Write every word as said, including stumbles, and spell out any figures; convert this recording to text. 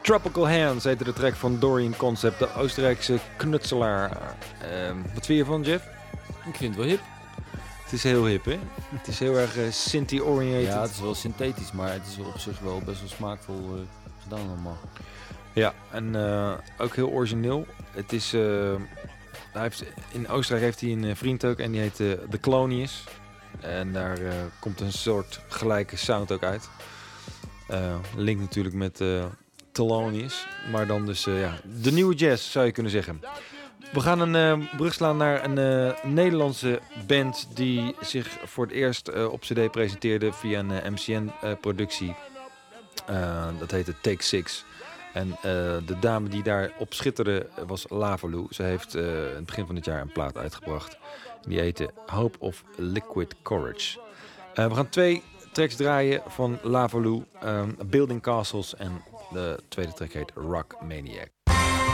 Tropical Hands heette de track van Dorian Concept, de Oostenrijkse knutselaar. Uh, wat vind je van, Jeff? Ik vind het wel hip. Het is heel hip, hè? Het is heel erg uh, synthie-oriented. Ja, het is wel synthetisch, maar het is op zich wel best wel smaakvol uh, gedaan allemaal. Ja, en uh, ook heel origineel. Het is, uh, hij heeft, in Oostenrijk heeft hij een vriend ook en die heet uh, The Colonius. En daar uh, komt een soort gelijke sound ook uit. Uh, link natuurlijk met uh, Thelonious, maar dan dus uh, ja, de nieuwe jazz zou je kunnen zeggen. We gaan een uh, brug slaan naar een uh, Nederlandse band die zich voor het eerst uh, op cd presenteerde via een uh, M C N-productie. Uh, uh, dat heette Take Six. En uh, de dame die daarop schitterde was Lavalou. Ze heeft uh, in het begin van dit jaar een plaat uitgebracht. Die heette Hope of Liquid Courage. Uh, we gaan twee tracks draaien van Lavalou. Um, Building Castles en de tweede track heet Rock Maniac.